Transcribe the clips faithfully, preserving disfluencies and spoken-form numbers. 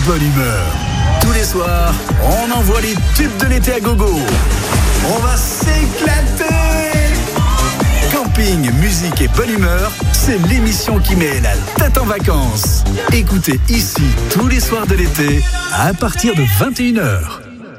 bonne humeur. Tous les soirs, on envoie les tubes de l'été à gogo. On va s'éclater. Camping, musique et bonne humeur, c'est l'émission qui met la tête en vacances. Écoutez ici tous les soirs de l'été à partir de vingt et une heures.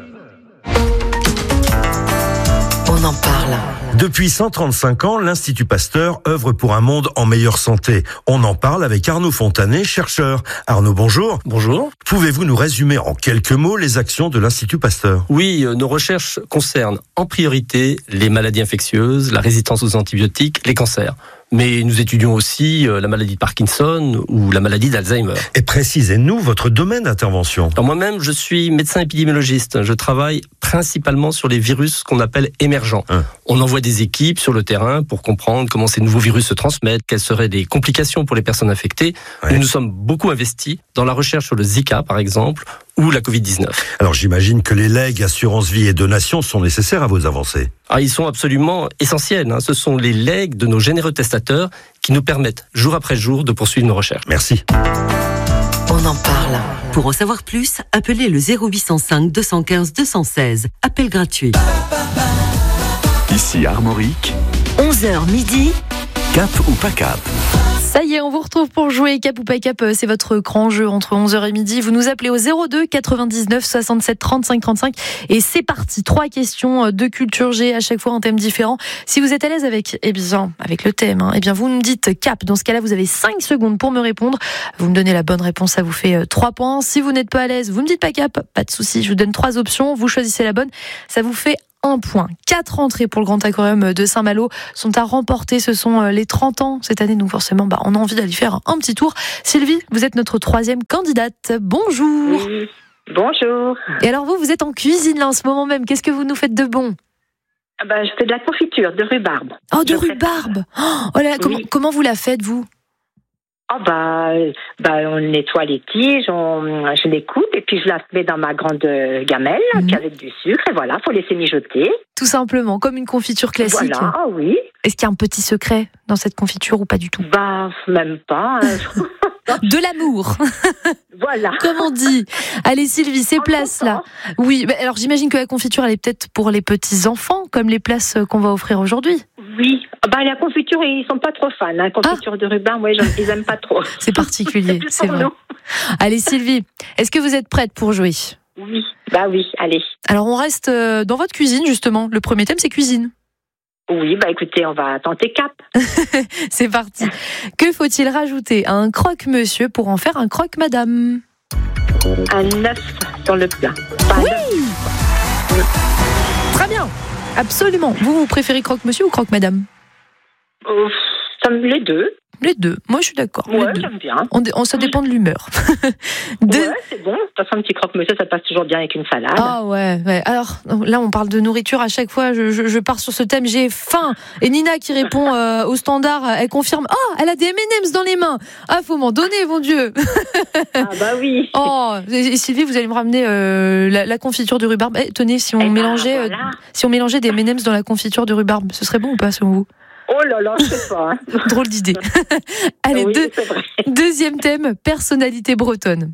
On en parle. Depuis cent trente-cinq ans, l'Institut Pasteur œuvre pour un monde en meilleure santé. On en parle avec Arnaud Fontanet, chercheur. Arnaud, bonjour. Bonjour. Pouvez-vous nous résumer en quelques mots les actions de l'Institut Pasteur ? Oui, euh, nos recherches concernent en priorité les maladies infectieuses, la résistance aux antibiotiques, les cancers. Mais nous étudions aussi euh, la maladie de Parkinson ou la maladie d'Alzheimer. Et précisez-nous votre domaine d'intervention. Alors moi-même, je suis médecin épidémiologiste. Je travaille principalement sur les virus qu'on appelle émergents. Hein. On envoie des équipes sur le terrain pour comprendre comment ces nouveaux virus se transmettent, quelles seraient les complications pour les personnes infectées. Ouais. Nous nous sommes beaucoup investis dans la recherche sur le Zika, par exemple, ou la covid dix-neuf. Alors j'imagine que les legs, assurance vie et donations sont nécessaires à vos avancées. Ah, ils sont absolument essentiels. Hein. Ce sont les legs de nos généreux testateurs qui nous permettent, jour après jour, de poursuivre nos recherches. Merci. On en parle. Pour en savoir plus, appelez le zéro huit cent cinq deux cent quinze deux cent seize. Appel gratuit. Ici Armorique. onze heures midi. Cap ou pas cap? Ça y est, on vous retrouve pour jouer Cap ou pas cap, c'est votre grand jeu entre onze heures et midi. Vous nous appelez au zéro deux quatre-vingt-dix-neuf soixante-sept trente-cinq trente-cinq et c'est parti. Trois questions de culture G, à chaque fois un thème différent. Si vous êtes à l'aise avec, eh bien, avec le thème, hein, eh bien, vous me dites cap. Dans ce cas-là, vous avez cinq secondes pour me répondre. Vous me donnez la bonne réponse, ça vous fait trois points. Si vous n'êtes pas à l'aise, vous me dites pas cap, pas de souci. Je vous donne trois options, vous choisissez la bonne. Ça vous fait un point. Quatre entrées pour le Grand Aquarium de Saint-Malo sont à remporter. Ce sont les trente ans cette année, donc forcément, bah, on a envie d'aller faire un petit tour. Sylvie, vous êtes notre troisième candidate. Bonjour. Oui, bonjour. Et alors vous, vous êtes en cuisine là en ce moment même. Qu'est-ce que vous nous faites de bon ? Ah bah, je fais de la confiture de rhubarbe. Oh, de je rhubarbe. Oh là, oui. comment, comment vous la faites, vous ? Oh bah, bah, on nettoie les tiges, on, je les coupe et puis je la mets dans ma grande gamelle mmh. avec du sucre et voilà, faut laisser mijoter. Tout simplement, comme une confiture classique. Voilà, ah oui. Est-ce qu'il y a un petit secret dans cette confiture ou pas du tout ? Bah, même pas. De l'amour. Voilà. Comme on dit. Allez Sylvie, ces places-là. Oui, bah, alors j'imagine que la confiture, elle est peut-être pour les petits-enfants, comme les places qu'on va offrir aujourd'hui. Oui. Bah, la confiture, ils sont pas trop fans. La hein. confiture ah. de rhubarbe, ouais, ils aiment pas trop. C'est particulier, c'est vrai. Nous. Allez Sylvie, est-ce que vous êtes prête pour jouer ? Oui, bah oui, allez. Alors on reste dans votre cuisine, justement. Le premier thème, c'est cuisine. Oui, bah écoutez, on va tenter cap. C'est parti. Que faut-il rajouter à un croque-monsieur pour en faire un croque-madame ? Un œuf dans le plat. Pas oui. oui Très bien. Absolument. Vous, vous préférez croque-monsieur ou croque-madame ? euh, ça me les deux. Les deux. Moi, je suis d'accord. Ouais, j'aime bien. On, on, ça dépend de l'humeur. de... Ouais, c'est bon. De toute façon, un petit croque-monsieur, ça passe toujours bien avec une salade. Ah ouais, ouais. Alors, là, on parle de nourriture. À chaque fois, je, je, je pars sur ce thème. J'ai faim. Et Nina qui répond euh, au standard, elle confirme. Oh, elle a des M and M's dans les mains. Ah, faut m'en donner, mon Dieu. Ah bah oui. Oh, et Sylvie, vous allez me ramener euh, la, la confiture de rhubarbe. Eh, tenez, si on eh mélangeait, ben, voilà. euh, si on mélangeait des M and M's dans la confiture de rhubarbe, ce serait bon ou pas, selon vous ? Oh là là, je sais pas. Hein. Drôle d'idée. Allez, oui, deux, deuxième thème, personnalité bretonne.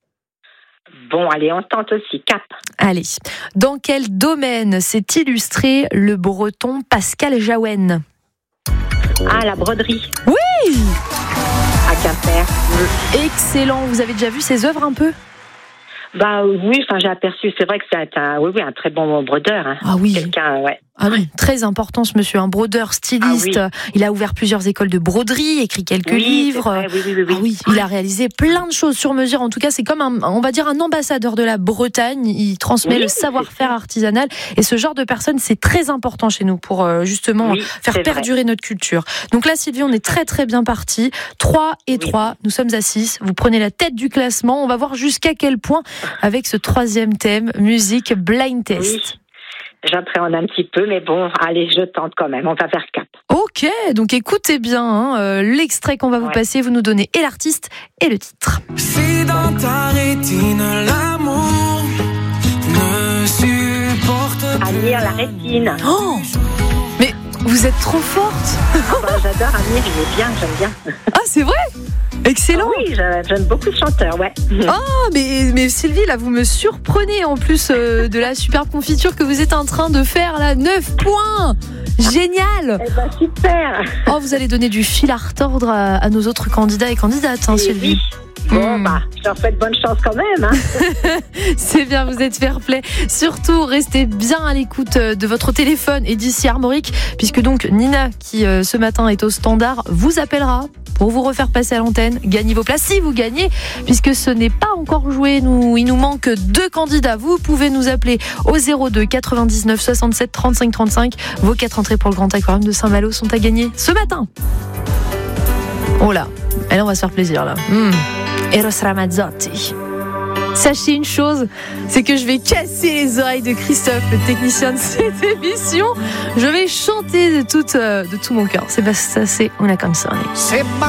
Bon, allez, on tente aussi. Cap. Allez. Dans quel domaine s'est illustré le breton Pascal Jaouen ? Ah, la broderie. Oui ! À Quimper. Excellent. Vous avez déjà vu ses œuvres un peu ? Bah oui, enfin j'ai aperçu, c'est vrai que c'est un, oui, oui, un très bon brodeur. Hein. Ah oui. Quelqu'un, ouais. Ah oui, très important ce monsieur, un brodeur, styliste. Ah oui. Il a ouvert plusieurs écoles de broderie, écrit quelques oui, livres. Vrai, oui, oui, oui, oui. Ah oui, il a réalisé plein de choses sur mesure. En tout cas, c'est comme un, on va dire un ambassadeur de la Bretagne. Il transmet oui, le savoir-faire artisanal. Et ce genre de personne, c'est très important chez nous pour euh, justement oui, faire perdurer vrai. notre culture. Donc là, Sylvie, on est très très bien partis. trois et oui. trois, nous sommes à six. Vous prenez la tête du classement. On va voir jusqu'à quel point avec ce troisième thème, musique blind test. Oui. J'appréhende un petit peu, mais bon, allez, je tente quand même, on va faire cap. Ok, donc écoutez bien hein, euh, l'extrait qu'on va vous ouais. passer, vous nous donnez et l'artiste et le titre. Si dans ta rétine, l'amour ne supporte plus. Amir, la rétine. Oh, mais vous êtes trop forte. Ah bah, j'adore Amir, il est bien, j'aime bien. Ah, c'est vrai ? Excellent. Ah oui, j'aime beaucoup ce chanteur, ouais. Oh, mais, mais Sylvie, là, vous me surprenez en plus euh, de la superbe confiture que vous êtes en train de faire, là. neuf points. Génial. Eh ben, super. Oh, vous allez donner du fil à retordre à, à nos autres candidats et candidates, hein, Sylvie. Bon, mmh. bah, je leur souhaite bonne chance quand même. Hein. C'est bien, vous êtes fair play. Surtout, restez bien à l'écoute de votre téléphone et d'ici Armorique, puisque donc Nina, qui euh, ce matin est au standard, vous appellera pour vous refaire passer à l'antenne. Gagnez vos places si vous gagnez, puisque ce n'est pas encore joué. Nous, il nous manque deux candidats. Vous pouvez nous appeler au zéro deux quatre-vingt-dix-neuf soixante-sept trente-cinq trente-cinq. Vos quatre entrées pour le Grand Aquarium de Saint-Malo sont à gagner ce matin. Oh là, et là on va se faire plaisir là. Mmh. Eros Ramazzotti. Sachez une chose, c'est que je vais casser les oreilles de Christophe, le technicien de cette émission. Je vais chanter de tout, euh, de tout mon cœur. C'est pas ça, c'est una canzone. C'est